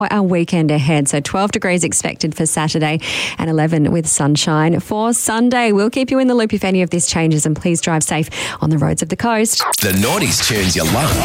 our weekend ahead. So 12 degrees expected for Saturday and 11 with sunshine for Sunday. We'll keep you in the loop if any of this changes, and please drive safe on the roads of the coast. The 90s tunes you love.